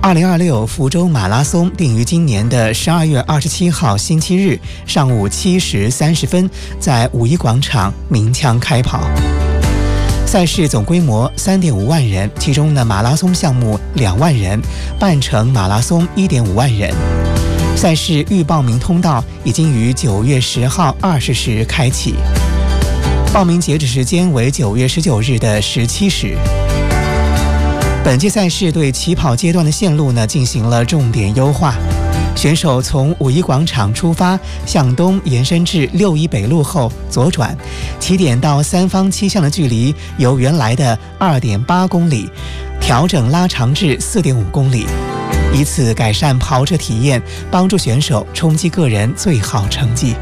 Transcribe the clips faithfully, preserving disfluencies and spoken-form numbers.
二零二六福州马拉松定于今年的十二月二十七号星期日上午七时三十分在五一广场鸣枪开跑。赛事总规模三点五万人，其中呢马拉松项目两万人，半程马拉松一点五万人。赛事预报名通道已经于九月十号二十时开启，报名截止时间为九月十九日的十七时。本届赛事对起跑阶段的线路呢进行了重点优化，选手从五一广场出发，向东延伸至六一北路后左转，起点到三坊七巷的距离由原来的 二点八公里调整拉长至 四点五公里，以此改善跑者体验，帮助选手冲击个人最好成绩。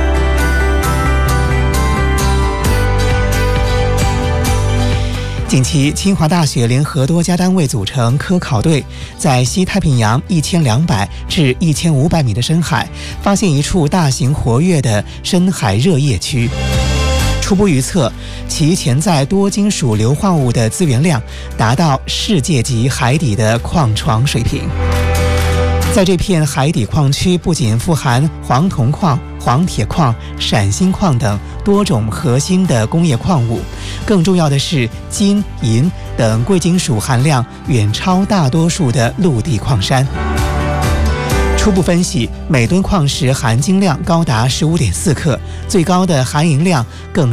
近期，清华大学联合多家单位组成科考队，在西太平洋一千两百至一千五百米的深海，发现一处大型活跃的深海热液区。初步预测，其潜在多金属硫化物的资源量达到世界级海底的矿床水平。在这片海底矿区，不仅富含黄铜矿、黄铁矿、闪锌矿等多种核心的工业矿物，更重要的是金、银等贵金属含量远超大多数的陆地矿山。初步分析，每吨矿石含金量高达 十五点四克，最高的含银量更